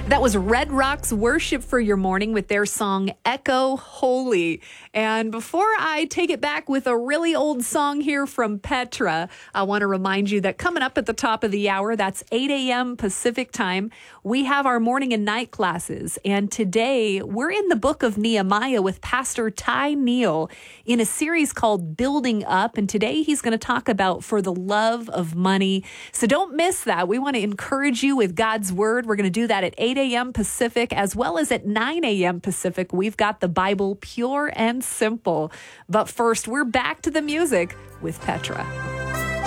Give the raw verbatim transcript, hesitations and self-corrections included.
That was Red Rocks Worship for Your Morning with their song Echo Holy. And before I take it back with a really old song here from Petra, I want to remind you that coming up at the top of the hour, that's eight a.m. Pacific time, we have our morning and night classes. And today we're in the book of Nehemiah with Pastor Ty Neal in a series called Building Up. And today he's going to talk about For the Love of Money. So don't miss that. We want to encourage you with God's Word. We're going to do that at eight a.m. Pacific as well as at nine a.m. Pacific. We've got the Bible pure and simple. But first, we're back to the music with Petra.